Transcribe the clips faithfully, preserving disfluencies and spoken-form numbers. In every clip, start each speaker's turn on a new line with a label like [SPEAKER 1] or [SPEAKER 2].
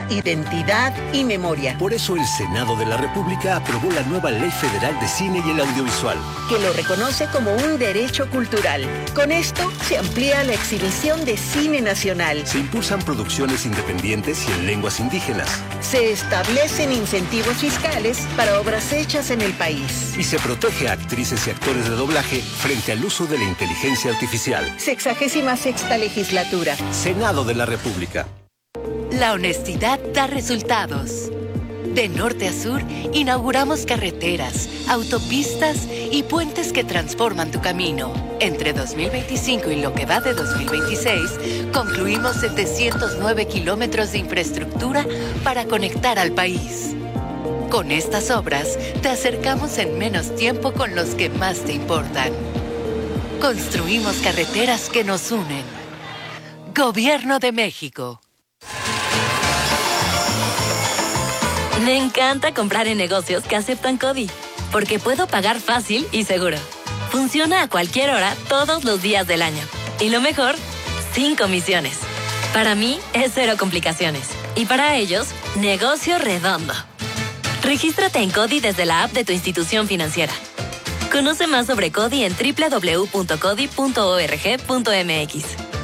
[SPEAKER 1] identidad y memoria.
[SPEAKER 2] Por eso el Senado de la República aprobó la nueva Ley Federal de Cine y el Audiovisual,
[SPEAKER 1] que lo reconoce como un derecho cultural. Con esto se amplía la exhibición de cine nacional.
[SPEAKER 2] Se impulsan producciones independientes y en lenguas indígenas.
[SPEAKER 1] Se establecen incentivos fiscales para obras hechas en el país.
[SPEAKER 2] Y se protege a actrices y actores de doblaje frente al uso de la inteligencia artificial.
[SPEAKER 1] Sexagésima sexta legislatura.
[SPEAKER 2] Senado de la República.
[SPEAKER 3] La honestidad da resultados. De norte a sur, inauguramos carreteras, autopistas y puentes que transforman tu camino. Entre dos mil veinticinco y lo que va de dos mil veintiséis, concluimos setecientos nueve kilómetros de infraestructura para conectar al país. Con estas obras, te acercamos en menos tiempo con los que más te importan. Construimos carreteras que nos unen. Gobierno de México.
[SPEAKER 4] Me encanta comprar en negocios que aceptan CODI, porque puedo pagar fácil y seguro. Funciona a cualquier hora, todos los días del año. Y lo mejor, sin comisiones. Para mí, es cero complicaciones. Y para ellos, negocio redondo. Regístrate en CODI desde la app de tu institución financiera. Conoce más sobre CODI en doble u doble u doble u punto codi punto org punto m x.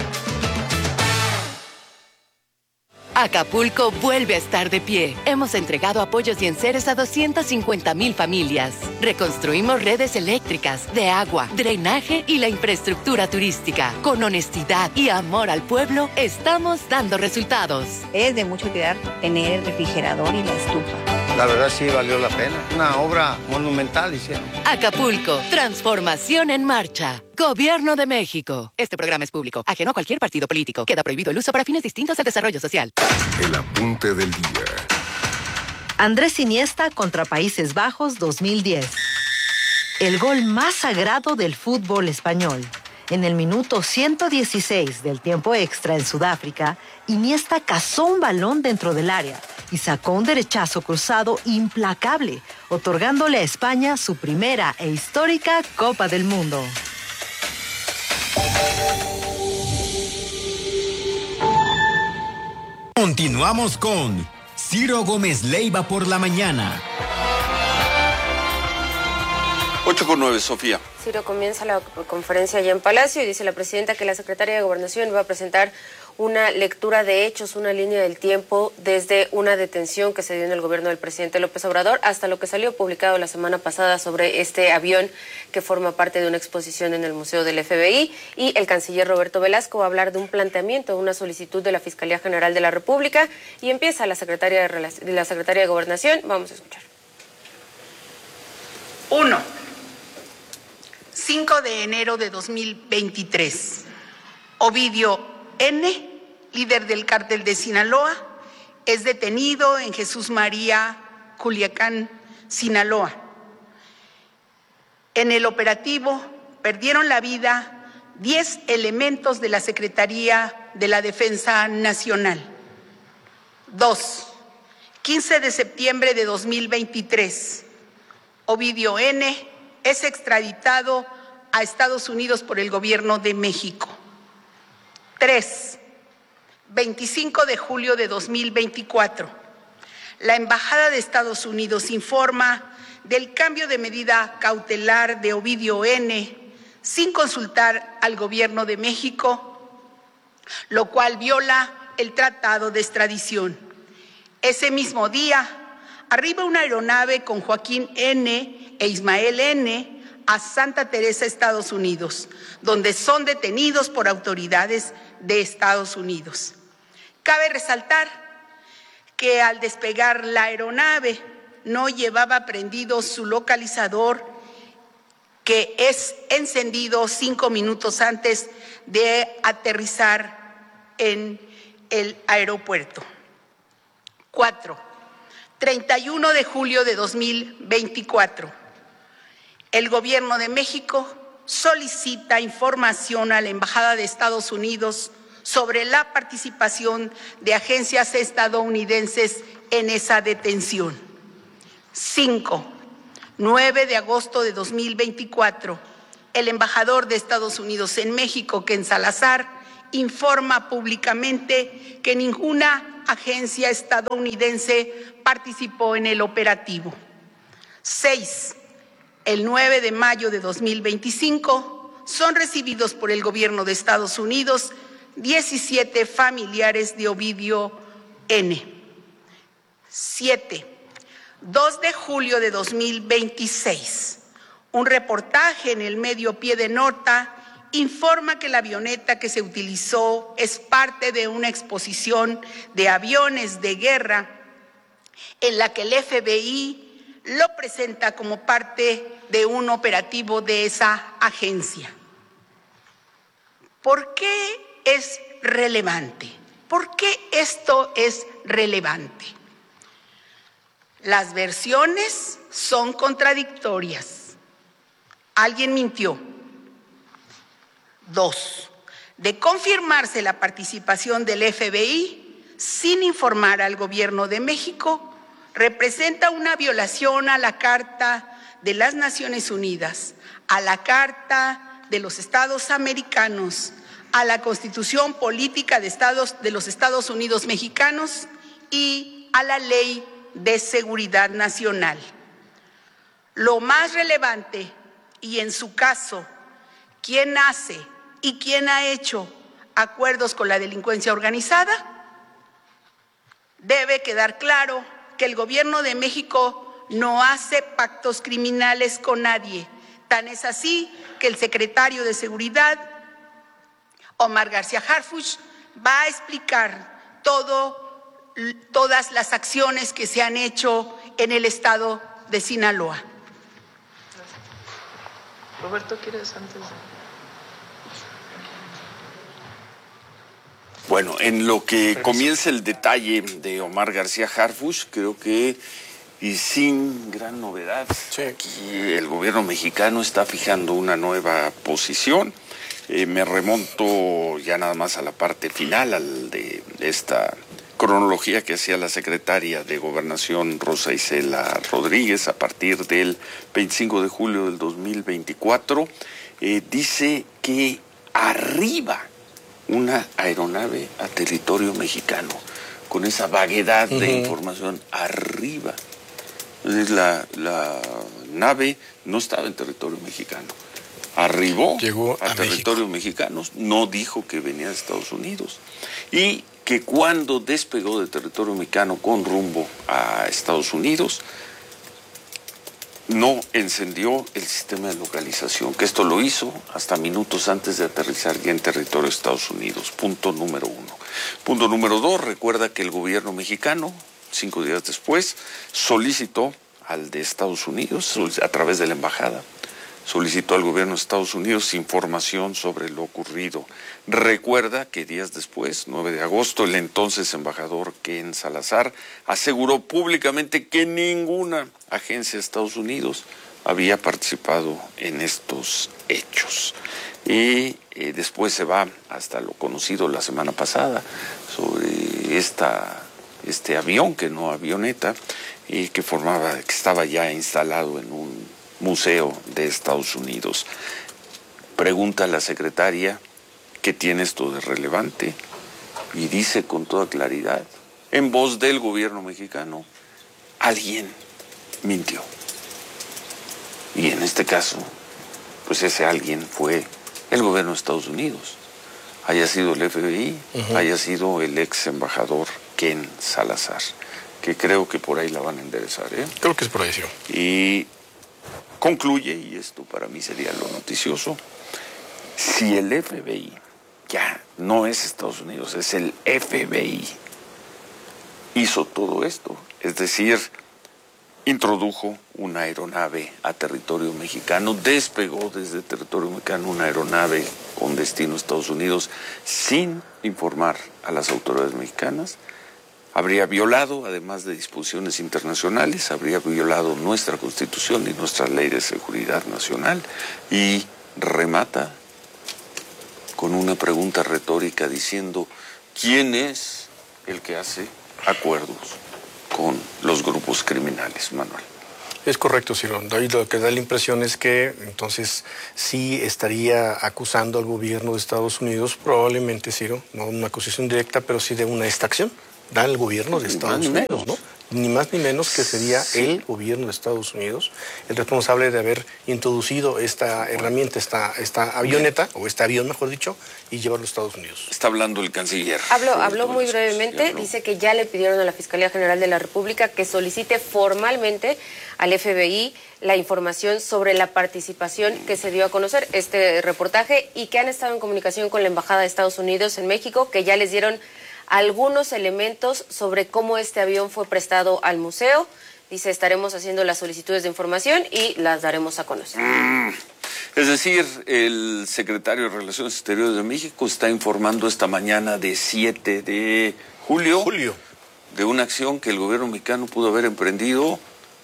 [SPEAKER 3] Acapulco vuelve a estar de pie. Hemos entregado apoyos y enseres a doscientas cincuenta mil familias. Reconstruimos redes eléctricas, de agua, drenaje y la infraestructura turística. Con honestidad y amor al pueblo, estamos dando resultados.
[SPEAKER 5] Es de mucha utilidad tener el refrigerador y la estufa.
[SPEAKER 6] La verdad sí valió la pena. Una obra monumental hicieron.
[SPEAKER 3] Acapulco, transformación en marcha. Gobierno de México. Este programa es público, ajeno a cualquier partido político. Queda prohibido el uso para fines distintos al desarrollo social.
[SPEAKER 7] El apunte del día.
[SPEAKER 8] Andrés Iniesta contra Países Bajos dos mil diez. El gol más sagrado del fútbol español. En el minuto ciento dieciséis del tiempo extra en Sudáfrica, Iniesta cazó un balón dentro del área y sacó un derechazo cruzado implacable, otorgándole a España su primera e histórica Copa del Mundo.
[SPEAKER 9] Continuamos con Ciro Gómez Leiva por la mañana.
[SPEAKER 10] ocho con nueve, Sofía.
[SPEAKER 11] Ciro comienza la conferencia allá en Palacio y dice la presidenta que la secretaria de Gobernación va a presentar una lectura de hechos, una línea del tiempo desde una detención que se dio en el gobierno del presidente López Obrador hasta lo que salió publicado la semana pasada sobre este avión que forma parte de una exposición en el Museo del F B I, y el canciller Roberto Velasco va a hablar de un planteamiento, una solicitud de la Fiscalía General de la República, y empieza la secretaria de, la secretaria de Gobernación. Vamos a escuchar.
[SPEAKER 12] Uno. cinco de enero de dos mil veintitrés. Ovidio N., líder del cártel de Sinaloa, es detenido en Jesús María, Culiacán, Sinaloa. En el operativo perdieron la vida diez elementos de la Secretaría de la Defensa Nacional. Dos. quince de septiembre de dos mil veintitrés. Ovidio N. es extraditado a Estados Unidos por el Gobierno de México. Tres. veinticinco de julio de dos mil veinticuatro. La Embajada de Estados Unidos informa del cambio de medida cautelar de Ovidio N. sin consultar al Gobierno de México, lo cual viola el Tratado de Extradición. Ese mismo día, arriba una aeronave con Joaquín N. e Ismael N. a Santa Teresa, Estados Unidos, donde son detenidos por autoridades de Estados Unidos. Cabe resaltar que al despegar la aeronave no llevaba prendido su localizador, que es encendido cinco minutos antes de aterrizar en el aeropuerto. Cuatro. treinta y uno de julio de dos mil veinticuatro. El Gobierno de México solicita información a la Embajada de Estados Unidos sobre la participación de agencias estadounidenses en esa detención. Cinco. nueve de agosto de dos mil veinticuatro. El embajador de Estados Unidos en México, Ken Salazar, informa públicamente que ninguna agencia estadounidense participó en el operativo. Seis, el nueve de mayo de dos mil veinticinco son recibidos por el gobierno de Estados Unidos diecisiete familiares de Ovidio N. Siete, dos de julio de dos mil veintiséis, un reportaje en el medio Pie de Nota informa que la avioneta que se utilizó es parte de una exposición de aviones de guerra en la que el F B I lo presenta como parte de un operativo de esa agencia. ¿Por qué es relevante? ¿Por qué esto es relevante? Las versiones son contradictorias. Alguien mintió. Dos, de confirmarse la participación del F B I sin informar al Gobierno de México, representa una violación a la Carta de las Naciones Unidas, a la Carta de los Estados Americanos, a la Constitución Política de, Estados, de los Estados Unidos Mexicanos y a la Ley de Seguridad Nacional. Lo más relevante, y en su caso, ¿quién hace y quién ha hecho acuerdos con la delincuencia organizada? Debe quedar claro que el Gobierno de México no hace pactos criminales con nadie. Tan es así que el secretario de Seguridad, Omar García Harfuch, va a explicar todo, todas las acciones que se han hecho en el estado de Sinaloa.
[SPEAKER 13] Roberto, ¿quieres antes?
[SPEAKER 10] Bueno, en lo que comienza el detalle de Omar García Harfuch, creo que, y sin gran novedad, sí, aquí el gobierno mexicano está fijando una nueva posición. Eh, me remonto ya nada más a la parte final al de esta cronología que hacía la secretaria de Gobernación, Rosa Isela Rodríguez, a partir del veinticinco de julio del dos mil veinticuatro. Eh, dice que arriba una aeronave a territorio mexicano, con esa vaguedad uh-huh. de información, arriba. Entonces la, la nave no estaba en territorio mexicano. Arribó Llegó a, a territorio mexicano, no dijo que venía de Estados Unidos. Y que cuando despegó de territorio mexicano con rumbo a Estados Unidos, no encendió el sistema de localización, que esto lo hizo hasta minutos antes de aterrizar ya en territorio de Estados Unidos. Punto número uno. Punto número dos, recuerda que el gobierno mexicano, cinco días después, solicitó al de Estados Unidos, a través de la embajada, solicitó al gobierno de Estados Unidos información sobre lo ocurrido. Recuerda que días después, nueve de agosto, el entonces embajador Ken Salazar aseguró públicamente que ninguna agencia de Estados Unidos había participado en estos hechos. Y eh, después se va hasta lo conocido la semana pasada sobre esta, este avión, que no avioneta, y que formaba, que estaba ya instalado en un museo de Estados Unidos. Pregunta a la secretaria qué tiene esto de relevante y dice con toda claridad, en voz del gobierno mexicano, alguien mintió. Y en este caso, pues ese alguien fue el gobierno de Estados Unidos. Haya sido el F B I, uh-huh. haya sido el ex embajador Ken Salazar, que creo que por ahí la van a enderezar, ¿eh?
[SPEAKER 14] Creo que es por ahí, sí.
[SPEAKER 10] Y concluye, y esto para mí sería lo noticioso, si el F B I, ya no es Estados Unidos, es el F B I, hizo todo esto, es decir, introdujo una aeronave a territorio mexicano, despegó desde territorio mexicano una aeronave con destino a Estados Unidos sin informar a las autoridades mexicanas, habría violado, además de disposiciones internacionales, habría violado nuestra Constitución y nuestra Ley de Seguridad Nacional, y remata con una pregunta retórica diciendo, ¿quién es el que hace acuerdos con los grupos criminales, Manuel?
[SPEAKER 14] Es correcto, Ciro. Lo que da la impresión es que entonces sí estaría acusando al gobierno de Estados Unidos, probablemente, Ciro, no una acusación directa, pero sí de una extracción. Da el gobierno de Estados Unidos, ¿no? Ni más ni menos que sería sí. el gobierno de Estados Unidos el responsable de haber introducido esta herramienta, esta, esta avioneta, o este avión, mejor dicho, y llevarlo a Estados Unidos.
[SPEAKER 10] Está hablando el canciller.
[SPEAKER 11] Habló, habló muy brevemente, dice que ya le pidieron a la Fiscalía General de la República que solicite formalmente al F B I la información sobre la participación que se dio a conocer este reportaje y que han estado en comunicación con la Embajada de Estados Unidos en México, que ya les dieron algunos elementos sobre cómo este avión fue prestado al museo. Dice, estaremos haciendo las solicitudes de información y las daremos a conocer.
[SPEAKER 10] Mm. Es decir, el secretario de Relaciones Exteriores de México está informando esta mañana de siete de julio,
[SPEAKER 14] julio
[SPEAKER 10] de una acción que el gobierno mexicano pudo haber emprendido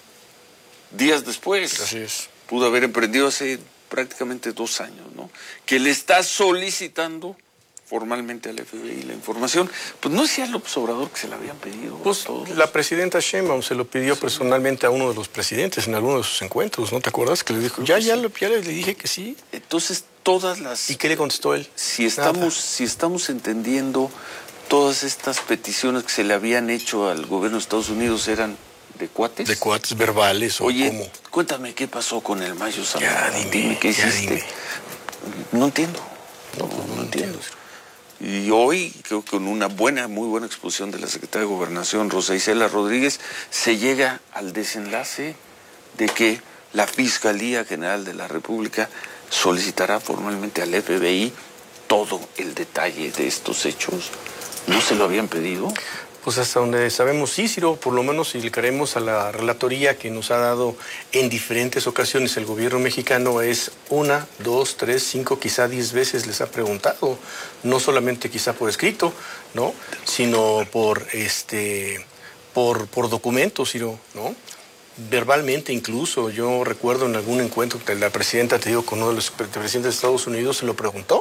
[SPEAKER 10] días después.
[SPEAKER 14] Así es.
[SPEAKER 10] Pudo haber emprendido hace prácticamente dos años, ¿no? Que le está solicitando formalmente al F B I la información. Pues no decía López Obrador que se la habían pedido.
[SPEAKER 14] Pues la presidenta Sheinbaum se lo pidió sí. personalmente a uno de los presidentes en alguno de sus encuentros, ¿no te acuerdas? Que le dijo, ya, ya, lo, ya le dije que sí.
[SPEAKER 10] Entonces, todas las...
[SPEAKER 14] ¿Y qué le contestó él?
[SPEAKER 10] Si estamos, si estamos entendiendo, todas estas peticiones que se le habían hecho al gobierno de Estados Unidos eran de cuates.
[SPEAKER 14] De cuates verbales o
[SPEAKER 10] Oye,
[SPEAKER 14] cómo.
[SPEAKER 10] Cuéntame qué pasó con el Mayo Zambada.
[SPEAKER 14] Ya, dime,
[SPEAKER 10] dime qué
[SPEAKER 14] ya
[SPEAKER 10] hiciste.
[SPEAKER 14] Dime.
[SPEAKER 10] No entiendo.
[SPEAKER 14] No, pues no, no entiendo. entiendo.
[SPEAKER 10] Y hoy, creo que con una buena, muy buena exposición de la secretaria de Gobernación, Rosa Isela Rodríguez, se llega al desenlace de que la Fiscalía General de la República solicitará formalmente al F B I todo el detalle de estos hechos. ¿No se lo habían pedido?
[SPEAKER 14] Pues hasta donde sabemos, sí, Ciro, por lo menos si le creemos a la relatoría que nos ha dado en diferentes ocasiones el gobierno mexicano, es una, dos, tres, cinco, quizá diez veces les ha preguntado, no solamente quizá por escrito, ¿no? Sino por este, por, por documentos, Ciro, ¿no? Verbalmente incluso. Yo recuerdo en algún encuentro que la presidenta, te digo, con uno de los presidentes de Estados Unidos, se lo preguntó.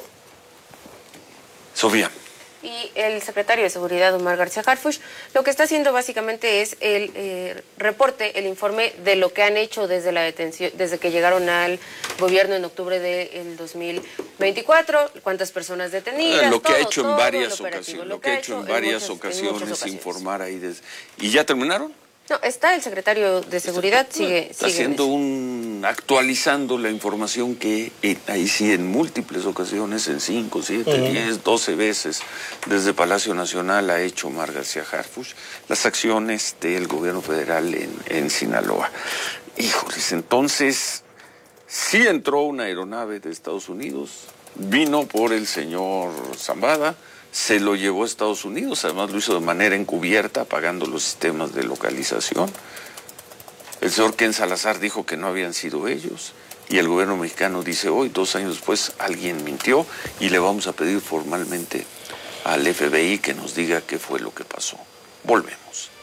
[SPEAKER 10] Sofía.
[SPEAKER 11] Y el secretario de Seguridad, Omar García Harfuch, lo que está haciendo básicamente es el eh, reporte, el informe de lo que han hecho desde la detención, desde que llegaron al gobierno en octubre del dos mil veinticuatro, cuántas personas detenidas,
[SPEAKER 10] lo que
[SPEAKER 11] todo,
[SPEAKER 10] ha hecho en
[SPEAKER 11] todo
[SPEAKER 10] varias
[SPEAKER 11] lo
[SPEAKER 10] ocasiones,
[SPEAKER 11] lo
[SPEAKER 10] lo que ha hecho en varias
[SPEAKER 11] muchas,
[SPEAKER 10] ocasiones,
[SPEAKER 11] en ocasiones,
[SPEAKER 10] informar ahí. Desde... ¿Y ya terminaron?
[SPEAKER 11] No, está el secretario de Seguridad,
[SPEAKER 10] está,
[SPEAKER 11] sigue,
[SPEAKER 10] está
[SPEAKER 11] sigue
[SPEAKER 10] haciendo un, actualizando la información que eh, ahí sí en múltiples ocasiones, en cinco, siete, uh-huh. diez, doce veces, desde Palacio Nacional ha hecho Omar García Harfuch, las acciones del gobierno federal en, en Sinaloa. Híjoles, entonces, sí entró una aeronave de Estados Unidos, vino por el señor Zambada, se lo llevó a Estados Unidos, además lo hizo de manera encubierta, apagando los sistemas de localización. El señor Ken Salazar dijo que no habían sido ellos, y el gobierno mexicano dice hoy, dos años después, alguien mintió, y le vamos a pedir formalmente al F B I que nos diga qué fue lo que pasó. Volvemos.